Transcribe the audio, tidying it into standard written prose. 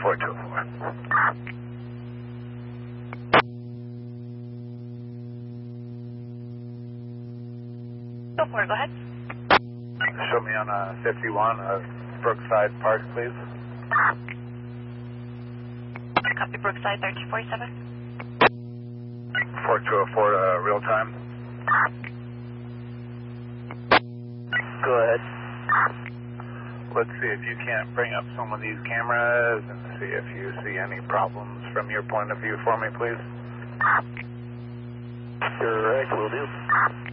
4204. Go for it, go ahead. Show me on 51 Brookside Park, please. Copy, Brookside 1347. 4204 real time. Go ahead. Let's see if you can't bring up some of these cameras and see if you see any problems from your point of view for me, please. Correct, will do.